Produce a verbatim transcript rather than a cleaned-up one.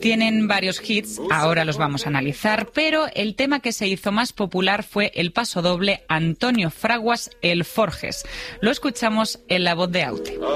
Tienen varios hits, ahora los vamos a analizar, pero el tema que se hizo más popular fue el pasodoble Antonio Fraguas, El Forges. Lo escuchamos en la voz de Aute.